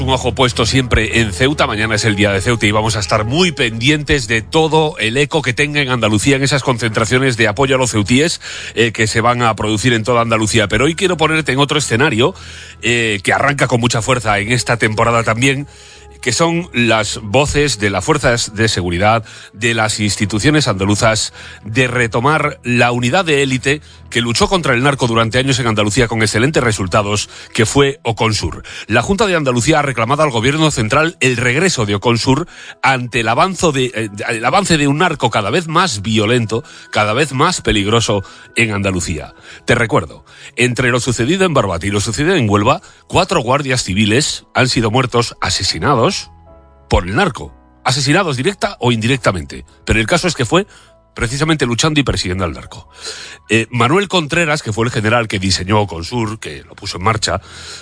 Un ojo puesto siempre en Ceuta. Mañana es el día de Ceuta y vamos a estar muy pendientes de todo el eco que tenga en Andalucía en esas concentraciones de apoyo a los ceutíes que se van a producir en toda Andalucía. Pero hoy quiero ponerte en otro escenario que arranca con mucha fuerza en esta temporada también, que son las voces de las fuerzas de seguridad, de las instituciones andaluzas, de retomar la unidad de élite que luchó contra el narco durante años en Andalucía con excelentes resultados, que fue Oconsur. La Junta de Andalucía ha reclamado al gobierno central el regreso de Oconsur ante el avance de un narco cada vez más violento, cada vez más peligroso en Andalucía. Te recuerdo, entre lo sucedido en Barbate y lo sucedido en Huelva, 4 guardias civiles han sido muertos, asesinados por el narco, asesinados directa o indirectamente, pero el caso es que fue precisamente luchando y persiguiendo al narco. Manuel Contreras, que fue el general que diseñó Oconsur, que lo puso en marcha,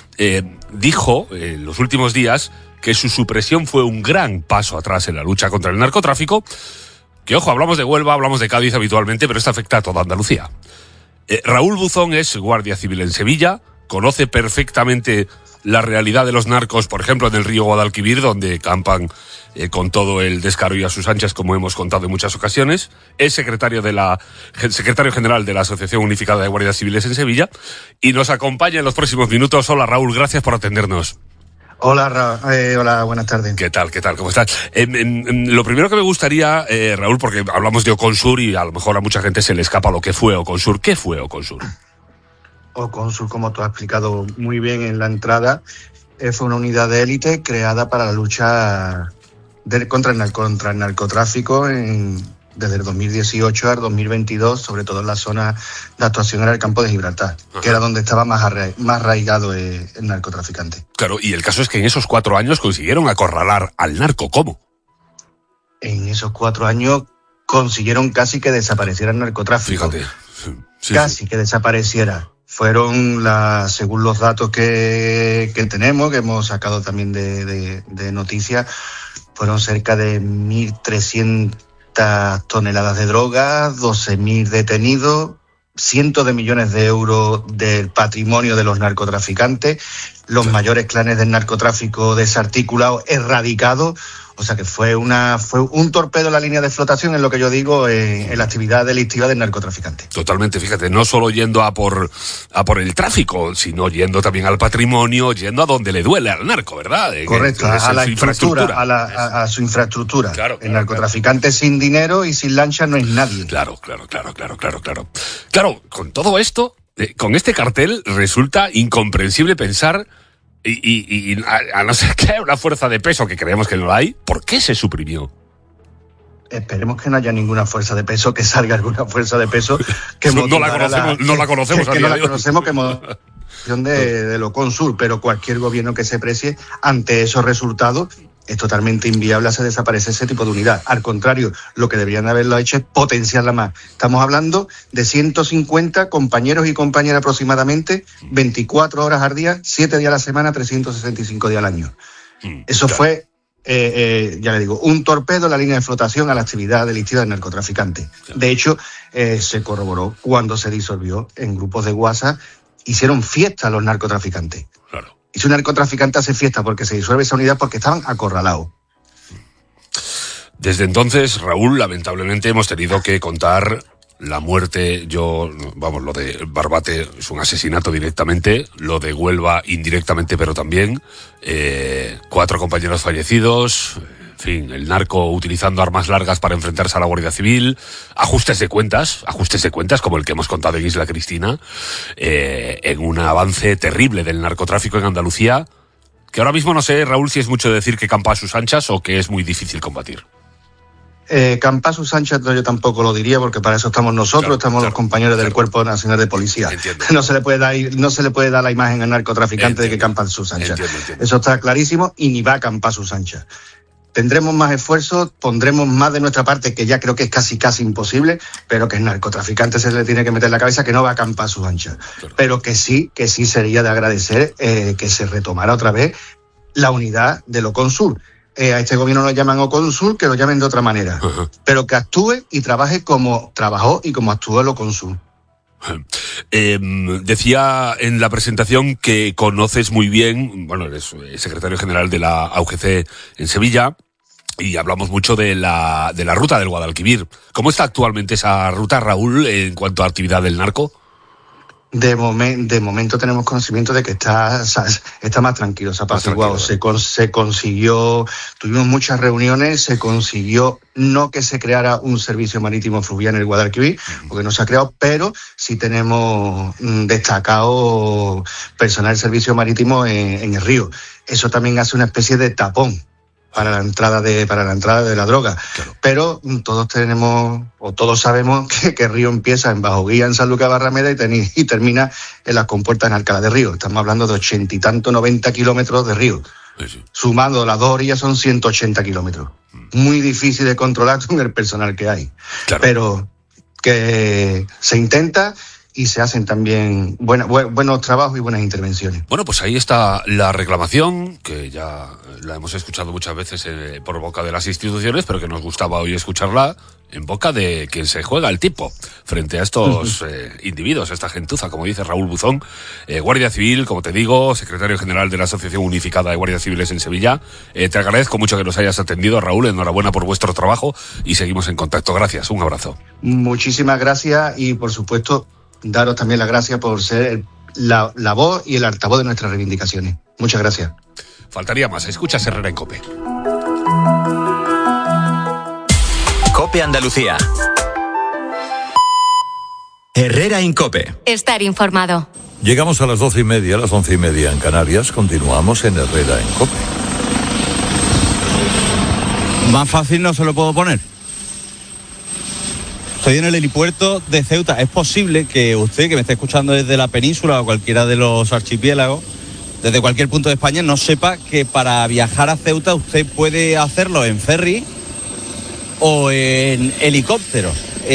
dijo en los últimos días que su supresión fue un gran paso atrás en la lucha contra el narcotráfico, que ojo, hablamos de Huelva, hablamos de Cádiz habitualmente, pero esto afecta a toda Andalucía. Raúl Buzón es guardia civil en Sevilla, conoce perfectamente la realidad de los narcos, por ejemplo, en el río Guadalquivir, donde campan con todo el descaro y a sus anchas, como hemos contado en muchas ocasiones. Es secretario general de la Asociación Unificada de Guardias Civiles en Sevilla y nos acompaña en los próximos minutos. Hola, Raúl, gracias por atendernos. Hola, hola, buenas tardes. ¿Qué tal? ¿Cómo estás? Lo primero que me gustaría, Raúl, porque hablamos de Oconsur y a lo mejor a mucha gente se le escapa lo que fue Oconsur. ¿Qué fue Oconsur? Oconsur, como tú has explicado muy bien en la entrada, fue una unidad de élite creada para la lucha contra el narcotráfico desde el 2018 al 2022, sobre todo en la zona de actuación era el campo de Gibraltar, que era donde estaba más arraigado el narcotraficante. Claro, y el caso es que en esos 4 años consiguieron acorralar al narco. ¿Cómo? En esos 4 años consiguieron casi que desapareciera el narcotráfico. Fíjate. Sí. Que desapareciera. Fueron, según los datos que tenemos, que hemos sacado también de noticias, fueron cerca de 1.300 toneladas de droga, 12.000 detenidos, cientos de millones de euros del patrimonio de los narcotraficantes, los mayores clanes del narcotráfico desarticulados, erradicados. O sea que fue un torpedo en la línea de flotación, en lo que yo digo, en la actividad delictiva del narcotraficante. Totalmente, fíjate, no solo yendo a por el tráfico, sino yendo también al patrimonio, yendo a donde le duele al narco, ¿verdad? Correcto, a la infraestructura, a su infraestructura. Claro, el narcotraficante sin dinero y sin lancha no es nadie. Claro. Claro, con todo esto, con este cartel resulta incomprensible pensar. Y a no ser que haya una fuerza de peso, que creemos que no la hay, ¿por qué se suprimió? Esperemos que no haya ninguna fuerza de peso, que salga alguna fuerza de peso que no la conocemos que moción del Oconsur, pero cualquier gobierno que se precie ante esos resultados es totalmente inviable hacer desaparecer ese tipo de unidad. Al contrario, lo que deberían haberlo hecho es potenciarla más. Estamos hablando de 150 compañeros y compañeras aproximadamente, 24 horas al día, 7 días a la semana, 365 días al año. Eso fue, ya le digo, un torpedo en la línea de flotación a la actividad delictiva del narcotraficante. De hecho, se corroboró cuando se disolvió en grupos de WhatsApp, hicieron fiesta los narcotraficantes. Claro. Y si un narcotraficante hace fiesta porque se disuelve esa unidad, porque estaban acorralados. Desde entonces, Raúl, lamentablemente hemos tenido que contar la muerte. Lo de Barbate es un asesinato directamente, lo de Huelva indirectamente, pero también 4 compañeros fallecidos. En fin, el narco utilizando armas largas para enfrentarse a la Guardia Civil, ajustes de cuentas como el que hemos contado en Isla Cristina, en un avance terrible del narcotráfico en Andalucía, que ahora mismo no sé, Raúl, si es mucho decir que campa a sus anchas o que es muy difícil combatir. Campa a sus anchas yo tampoco lo diría, porque para eso estamos nosotros, estamos los compañeros del Cuerpo Nacional de Policía. Entiendo. No se le puede dar la imagen al narcotraficante de que campa a sus anchas. Entiendo. Eso está clarísimo y ni va a campar a sus anchas. Tendremos más esfuerzos, pondremos más de nuestra parte, que ya creo que es casi imposible, pero que el narcotraficante se le tiene que meter en la cabeza que no va a acampar a sus anchas. Claro. Pero que sí sería de agradecer que se retomara otra vez la unidad del Oconsur. A este gobierno lo llaman Oconsur, que lo llamen de otra manera. Uh-huh. Pero que actúe y trabaje como trabajó y como actuó el Oconsur. Decía en la presentación que conoces muy bien, bueno, eres secretario general de la AUGC en Sevilla, y hablamos mucho de la ruta del Guadalquivir. ¿Cómo está actualmente esa ruta, Raúl, en cuanto a actividad del narco? De momento tenemos conocimiento de que está más tranquilo, se ha apaciguado. Se consiguió, tuvimos muchas reuniones, se consiguió no que se creara un servicio marítimo fluvial en el Guadalquivir, porque no se ha creado, pero sí tenemos destacado personal del servicio marítimo en el río. Eso también hace una especie de tapón para la entrada de la droga. Claro. Pero todos sabemos que el río empieza en Bajo Guía, en San Lucas Barrameda, y termina en las compuertas en Alcalá de Río. Estamos hablando de 80 y tanto, 90 kilómetros de río. Sí. Sumando las dos orillas son 180 kilómetros. Muy difícil de controlar con el personal que hay. Claro. Pero que se intenta y se hacen también buenos trabajos y buenas intervenciones. Bueno, pues ahí está la reclamación, que ya la hemos escuchado muchas veces por boca de las instituciones, pero que nos gustaba hoy escucharla en boca de quien se juega el tipo frente a estos individuos, esta gentuza, como dice Raúl Buzón, Guardia Civil, como te digo, secretario general de la Asociación Unificada de Guardias Civiles en Sevilla. Te agradezco mucho que nos hayas atendido, Raúl, enhorabuena por vuestro trabajo y seguimos en contacto. Gracias, un abrazo. Muchísimas gracias y, por supuesto, daros también las gracias por ser la voz y el altavoz de nuestras reivindicaciones. Muchas gracias. Faltaría más. Escuchas Herrera en COPE. COPE Andalucía. Herrera en COPE. Estar informado. Llegamos a las 12:30, a las 11:30 en Canarias. Continuamos en Herrera en COPE. Más fácil no se lo puedo poner. Estoy en el helipuerto de Ceuta. Es posible que usted, que me esté escuchando desde la península o cualquiera de los archipiélagos, desde cualquier punto de España, no sepa que para viajar a Ceuta usted puede hacerlo en ferry o en helicóptero.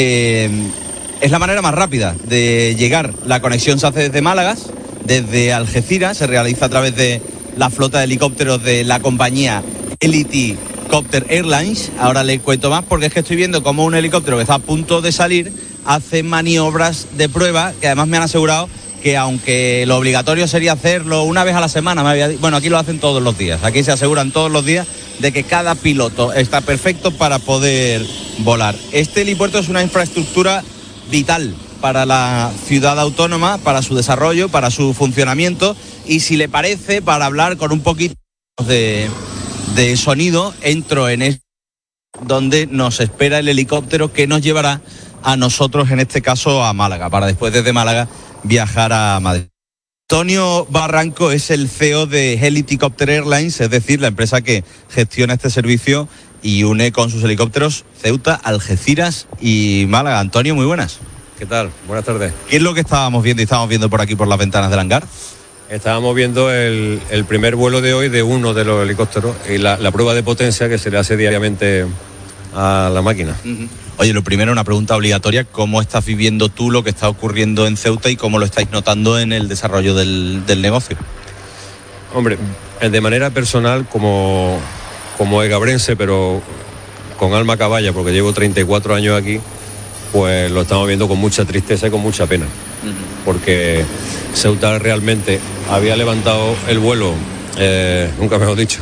Es la manera más rápida de llegar. La conexión se hace desde Málaga, desde Algeciras, se realiza a través de la flota de helicópteros de la compañía Elite Copter Airlines. Ahora le cuento más porque es que estoy viendo cómo un helicóptero que está a punto de salir hace maniobras de prueba, que además me han asegurado que aunque lo obligatorio sería hacerlo una vez a la semana, bueno, aquí lo hacen todos los días. Aquí se aseguran todos los días de que cada piloto está perfecto para poder volar. Este helipuerto es una infraestructura vital para la ciudad autónoma, para su desarrollo, para su funcionamiento, y si le parece, para hablar con un poquito de sonido, entro en donde nos espera el helicóptero que nos llevará a nosotros, en este caso a Málaga, para después desde Málaga viajar a Madrid. Antonio Barranco es el CEO de Elite Copter Airlines, es decir, la empresa que gestiona este servicio y une con sus helicópteros Ceuta, Algeciras y Málaga. Antonio, muy buenas. ¿Qué tal? Buenas tardes. ¿Qué es lo que estábamos viendo por aquí por las ventanas del hangar? Estábamos viendo el primer vuelo de hoy de uno de los helicópteros y la prueba de potencia que se le hace diariamente a la máquina. Uh-huh. Oye, lo primero, una pregunta obligatoria: ¿cómo estás viviendo tú lo que está ocurriendo en Ceuta y cómo lo estáis notando en el desarrollo del negocio? Hombre, de manera personal, como egabrense, pero con alma caballa, porque llevo 34 años aquí, pues lo estamos viendo con mucha tristeza y con mucha pena. Uh-huh. Porque Ceuta realmente había levantado el vuelo, nunca mejor dicho,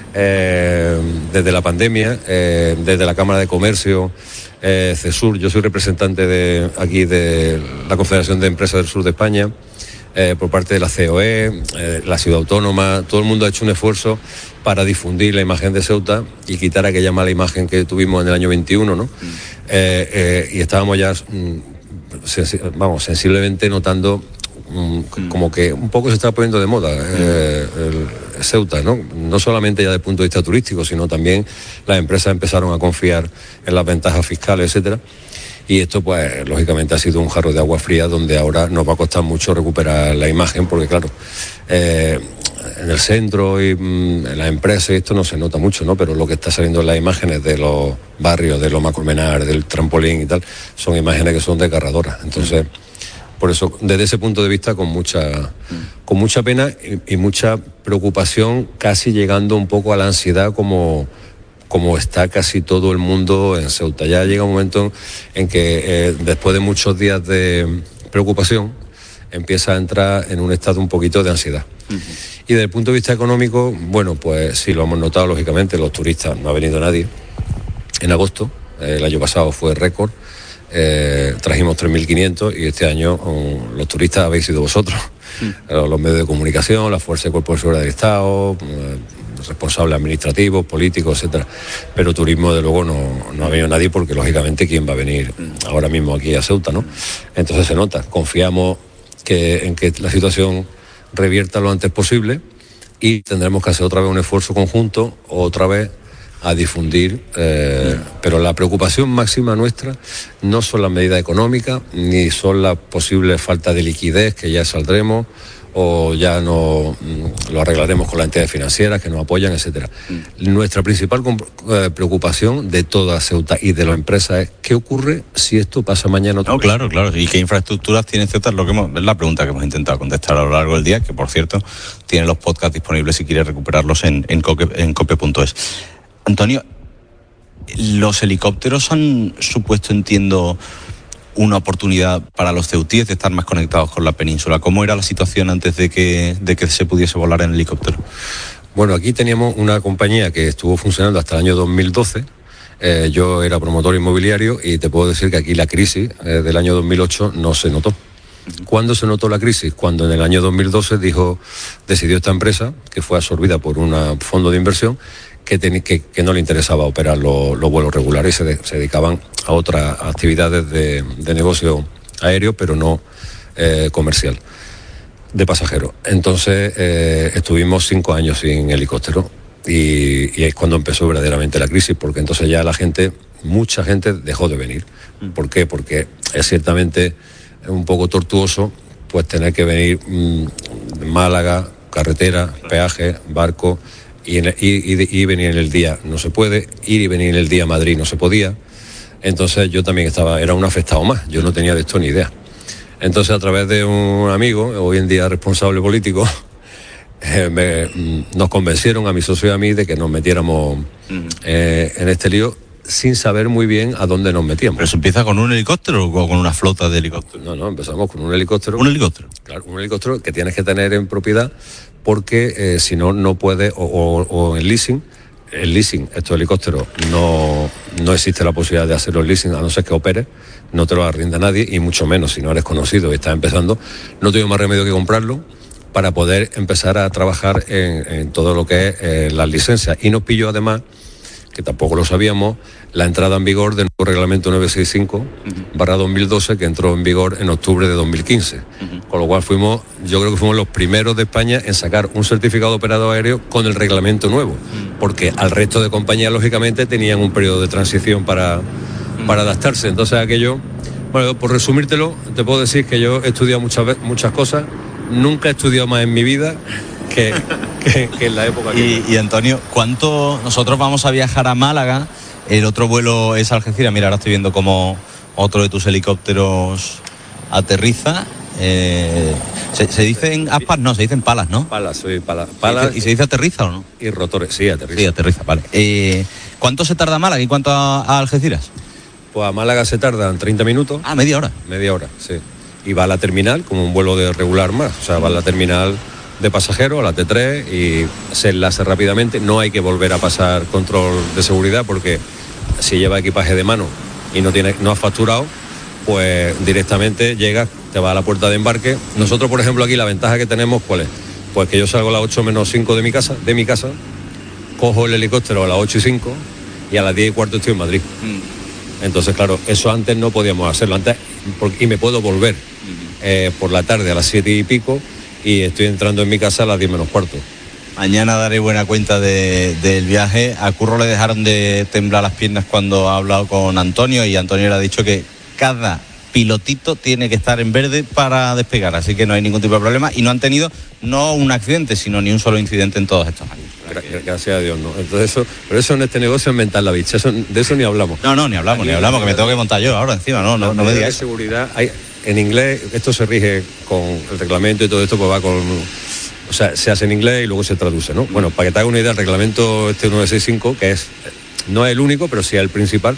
desde la pandemia, desde la Cámara de Comercio, CESUR. Yo soy representante de aquí de la Confederación de Empresas del Sur de España, por parte de la COE, la Ciudad Autónoma. Todo el mundo ha hecho un esfuerzo para difundir la imagen de Ceuta y quitar aquella mala imagen que tuvimos en el año 21, ¿no? Y estábamos ya, sensiblemente notando como que un poco se está poniendo de moda el Ceuta, ¿no? No solamente ya desde el punto de vista turístico, sino también las empresas empezaron a confiar en las ventajas fiscales, etcétera. Y esto, pues, lógicamente ha sido un jarro de agua fría donde ahora nos va a costar mucho recuperar la imagen, porque claro, en el centro y en las empresas esto no se nota mucho, ¿no? Pero lo que está saliendo en las imágenes de los barrios, de los Macromenar, del trampolín y tal, son imágenes que son desgarradoras. Entonces, por eso, desde ese punto de vista, con mucha pena y mucha preocupación, casi llegando un poco a la ansiedad, como está casi todo el mundo en Ceuta. Ya llega un momento en que después de muchos días de preocupación, empieza a entrar en un estado un poquito de ansiedad. Y desde el punto de vista económico, bueno, pues sí, lo hemos notado, lógicamente, los turistas, no ha venido nadie. En agosto, el año pasado fue récord, trajimos 3.500 y este año los turistas habéis sido vosotros, los medios de comunicación, la Fuerza de Cuerpo de Seguridad del Estado, responsables administrativos, políticos, etcétera. Pero turismo, de luego, no ha venido nadie porque, lógicamente, ¿quién va a venir ahora mismo aquí a Ceuta, no? Entonces se nota, confiamos en que la situación revierta lo antes posible y tendremos que hacer otra vez un esfuerzo conjunto, otra vez a difundir, pero la preocupación máxima nuestra no son las medidas económicas, ni son la posible falta de liquidez, que ya saldremos, o ya no lo arreglaremos con las entidades financieras que nos apoyan, etcétera. Nuestra principal preocupación de toda Ceuta y de las empresas es ¿qué ocurre si esto pasa mañana otra vez? Claro. ¿Y qué infraestructuras tiene Ceuta? Es la pregunta que hemos intentado contestar a lo largo del día, que por cierto tiene los podcasts disponibles si quiere recuperarlos en cope.es. Antonio, los helicópteros han supuesto, entiendo, una oportunidad para los ceutíes de estar más conectados con la península. ¿Cómo era la situación antes de que se pudiese volar en helicóptero? Bueno, aquí teníamos una compañía que estuvo funcionando hasta el año 2012. Yo era promotor inmobiliario y te puedo decir que aquí la crisis del año 2008 no se notó. ¿Cuándo se notó la crisis? Cuando en el año 2012 decidió esta empresa, que fue absorbida por un fondo de inversión, que no le interesaba operar los vuelos regulares y se dedicaban a otras actividades de negocio aéreo, pero no comercial, de pasajeros. Entonces estuvimos 5 años sin helicóptero y es cuando empezó verdaderamente la crisis, porque entonces ya mucha gente dejó de venir. ¿Por qué? Porque es ciertamente un poco tortuoso pues tener que venir Málaga, carretera, peaje, barco, y venir en el día no se puede, ir y venir en el día a Madrid no se podía. Entonces yo también era un afectado más, yo no tenía de esto ni idea. Entonces, a través de un amigo, hoy en día responsable político, nos convencieron a mi socio y a mí de que nos metiéramos en este lío sin saber muy bien a dónde nos metíamos. ¿Pero se empieza con un helicóptero o con una flota de helicópteros? No, empezamos con un helicóptero. ¿Un helicóptero? Claro, un helicóptero que tienes que tener en propiedad porque si no puedes, o en leasing. El leasing, estos helicópteros, no existe la posibilidad de hacerlo en leasing, a no ser que operes, no te lo arrienda nadie, y mucho menos si no eres conocido y estás empezando. No tengo más remedio que comprarlo para poder empezar a trabajar en todo lo que es las licencias. Y nos pilló además, que tampoco lo sabíamos, la entrada en vigor del nuevo reglamento 965/2012, que entró en vigor en octubre de 2015. Con lo cual yo creo que fuimos los primeros de España en sacar un certificado de operador aéreo con el reglamento nuevo, porque al resto de compañías, lógicamente, tenían un periodo de transición para adaptarse. Entonces aquello, bueno, por resumírtelo, te puedo decir que yo he estudiado muchas cosas, nunca he estudiado más en mi vida que en la época que... Y Antonio, nosotros vamos a viajar a Málaga, el otro vuelo es a Algeciras. Mira, ahora estoy viendo cómo otro de tus helicópteros aterriza. ¿Se dicen aspas? No, se dicen palas, ¿no? Palas, soy palas. ¿Y se dice aterriza o no? Y rotores, sí, aterriza. Sí, aterriza, vale. ¿Cuánto se tarda a Málaga y cuánto a Algeciras? Pues a Málaga se tardan 30 minutos. Ah, media hora. Media hora, sí. Y va a la terminal como un vuelo de regular más. O sea, va a la terminal de pasajeros, a la T3, y se enlace rápidamente. No hay que volver a pasar control de seguridad, porque si lleva equipaje de mano y no has facturado, pues directamente llegas, te vas a la puerta de embarque. Nosotros, por ejemplo, aquí la ventaja que tenemos, ¿cuál es? Pues que yo salgo a las 8 menos 5 de mi casa, cojo el helicóptero a las 8:05 y a las 10:15 estoy en Madrid. Entonces, claro, eso antes no podíamos hacerlo. Y me puedo volver por la tarde a las 7:00 y estoy entrando en mi casa a las 10:15. Mañana daré buena cuenta del viaje. A Curro le dejaron de temblar las piernas cuando ha hablado con Antonio, y Antonio le ha dicho que cada pilotito tiene que estar en verde para despegar, así que no hay ningún tipo de problema, y no han tenido no un accidente, sino ni un solo incidente en todos estos años. Gracias a Dios, no. Entonces pero eso en este negocio es mental la bicha, de eso ni hablamos. No, ni hablamos, que me tengo que montar yo ahora encima, no me digas. Seguridad, en inglés, esto se rige con el reglamento y todo esto, pues va con... O sea, se hace en inglés y luego se traduce, ¿no? Bueno, para que te haga una idea, el reglamento 965, que no es el único, pero sí es el principal,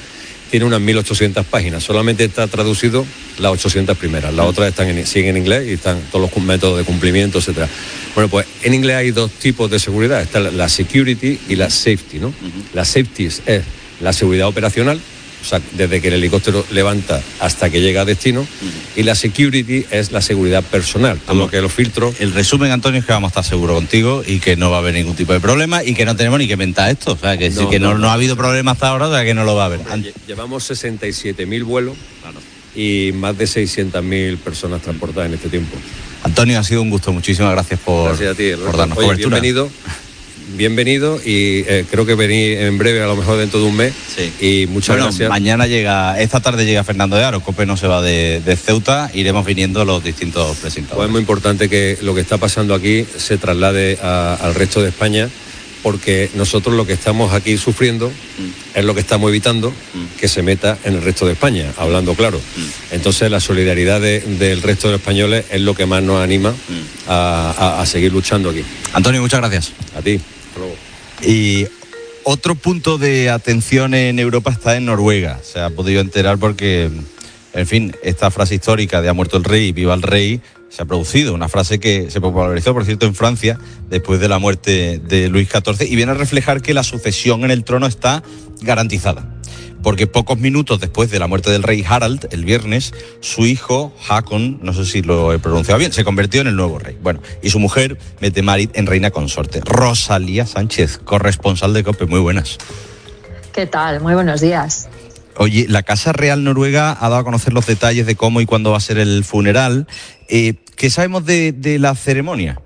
tiene unas 1.800 páginas. Solamente está traducido las 800 primeras. Las otras siguen en inglés y están todos los métodos de cumplimiento, etcétera. Bueno, pues en inglés hay dos tipos de seguridad. Está la security y la safety, ¿no? La safety es la seguridad operacional, o sea, desde que el helicóptero levanta hasta que llega a destino, y la security es la seguridad personal, todo lo que los filtros. El resumen, Antonio, es que vamos a estar seguros contigo y que no va a haber ningún tipo de problema y que no tenemos ni que inventar esto, o sea, que no ha habido problema hasta ahora, o sea, que no lo va a haber. Llevamos 67.000 vuelos y más de 600.000 personas transportadas en este tiempo. Antonio, ha sido un gusto, muchísimas gracias por darnos cobertura. Bienvenido y creo que venís en breve, a lo mejor dentro de un mes. Sí. Y muchas gracias. Esta tarde llega Fernando de Aro, COPE no se va de Ceuta, iremos viniendo los distintos presentadores. Pues es muy importante que lo que está pasando aquí se traslade al resto de España, porque nosotros lo que estamos aquí sufriendo es lo que estamos evitando que se meta en el resto de España, hablando claro. Entonces la solidaridad del resto de los españoles es lo que más nos anima a seguir luchando aquí. Antonio, muchas gracias. A ti. Y otro punto de atención en Europa está en Noruega. Se ha podido enterar porque, en fin, esta frase histórica de "ha muerto el rey, viva el rey", se ha producido. Una frase que se popularizó, por cierto, en Francia después de la muerte de Luis XIV y viene a reflejar que la sucesión en el trono está garantizada. Porque pocos minutos después de la muerte del rey Harald, el viernes, su hijo, Håkon, no sé si lo he pronunciado bien, se convirtió en el nuevo rey. Bueno, y su mujer, Mette-Marit, en reina consorte. Rosalía Sánchez, corresponsal de COPE, muy buenas. ¿Qué tal? Muy buenos días. Oye, la Casa Real Noruega ha dado a conocer los detalles de cómo y cuándo va a ser el funeral. ¿Qué sabemos de la ceremonia?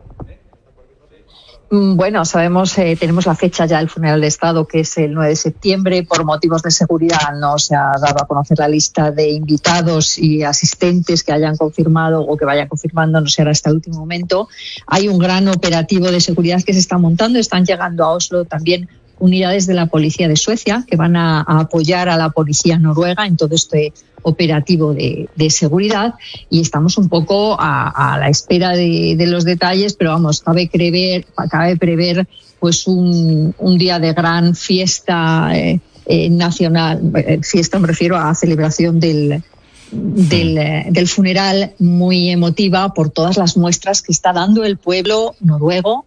Bueno, sabemos, tenemos la fecha ya del funeral de Estado, que es el 9 de septiembre. Por motivos de seguridad no se ha dado a conocer la lista de invitados y asistentes que hayan confirmado o que vayan confirmando, no sé, hasta el último momento. Hay un gran operativo de seguridad que se está montando. Están llegando a Oslo también unidades de la policía de Suecia que van a apoyar a la policía noruega en todo este operativo de seguridad, y estamos un poco a la espera de los detalles, pero vamos, cabe prever pues un día de gran fiesta nacional. Fiesta me refiero a celebración del funeral, muy emotiva por todas las muestras que está dando el pueblo noruego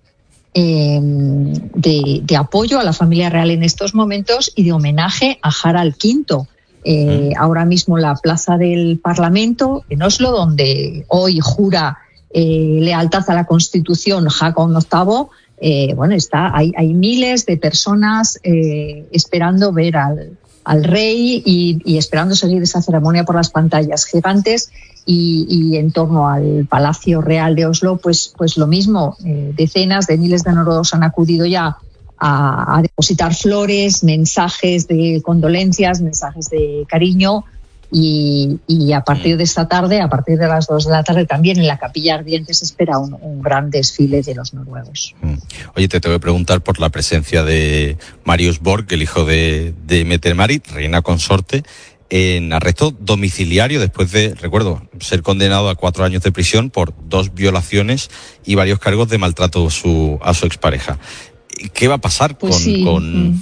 de apoyo a la familia real en estos momentos y de homenaje a Harald V. Ahora mismo la plaza del Parlamento en Oslo, donde hoy jura lealtad a la Constitución Håkon VIII, hay miles de personas esperando ver al rey y esperando seguir esa ceremonia por las pantallas gigantes, y en torno al Palacio Real de Oslo, pues lo mismo, decenas de miles de noruegos han acudido ya a depositar flores, mensajes de condolencias, mensajes de cariño, y a partir de esta tarde, a partir de las 2 de la tarde, también en la Capilla Ardiente se espera un gran desfile de los noruegos. Oye, te voy a preguntar por la presencia de Marius Borg, el hijo de Mette-Marit, reina consorte, en arresto domiciliario después de, recuerdo, ser condenado a 4 años de prisión por 2 violaciones y varios cargos de maltrato a su expareja. ¿Qué va a pasar con...?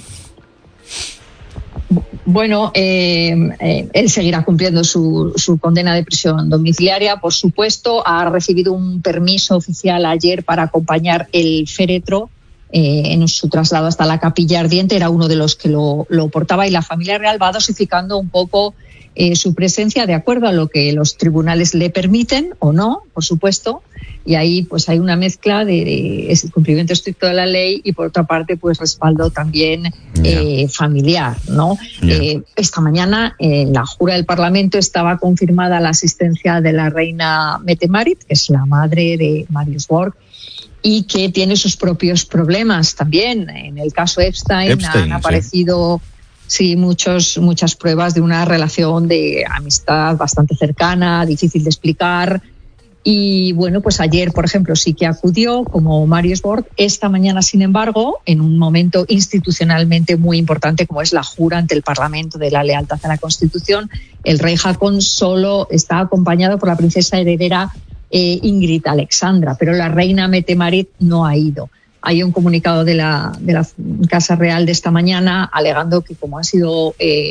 Bueno, él seguirá cumpliendo su condena de prisión domiciliaria. Por supuesto, ha recibido un permiso oficial ayer para acompañar el féretro en su traslado hasta la Capilla Ardiente. Era uno de los que lo portaba, y la familia real va dosificando un poco su presencia de acuerdo a lo que los tribunales le permiten o no, por supuesto. Y ahí pues hay una mezcla de cumplimiento estricto de la ley y, por otra parte, pues respaldo también familiar, ¿no? Esta mañana en la jura del Parlamento estaba confirmada la asistencia de la reina Mette-Marit, que es la madre de Marius Borg, y que tiene sus propios problemas también. En el caso Epstein han aparecido muchas pruebas de una relación de amistad bastante cercana, difícil de explicar. Y bueno, pues ayer, por ejemplo, sí que acudió como Marius Borg. Esta mañana, sin embargo, en un momento institucionalmente muy importante como es la jura ante el Parlamento de la lealtad a la Constitución, el rey Håkon solo está acompañado por la princesa heredera Ingrid Alexandra, pero la reina Mette-Marit no ha ido. Hay un comunicado de la Casa Real de esta mañana alegando que, como han sido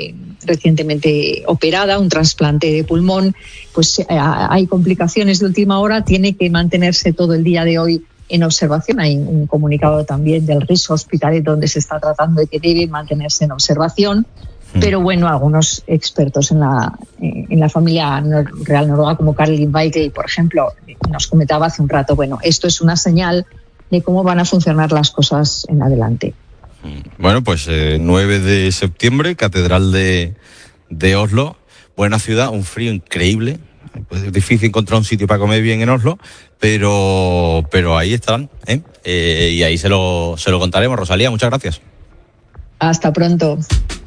recientemente operada, un trasplante de pulmón, pues hay complicaciones de última hora, tiene que mantenerse todo el día de hoy en observación. Hay un comunicado también del RIS Hospitalet donde se está tratando de que debe mantenerse en observación. Pero bueno, algunos expertos en la familia real noruega, como Carl Weigel, por ejemplo, nos comentaba hace un rato, bueno, esto es una señal de cómo van a funcionar las cosas en adelante. Bueno, pues 9 de septiembre, Catedral de Oslo, buena ciudad, un frío increíble. Pues es difícil encontrar un sitio para comer bien en Oslo, pero ahí están, y ahí se lo contaremos. Rosalía, muchas gracias. Hasta pronto.